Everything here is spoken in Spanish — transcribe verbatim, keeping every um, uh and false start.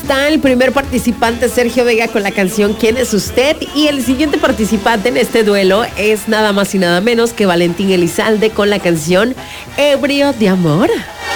está el primer participante, Sergio Vega, con la canción ¿Quién es usted? Y el siguiente participante en este duelo es nada más y nada menos que Valentín Elizalde con la canción Ebrio de Amor.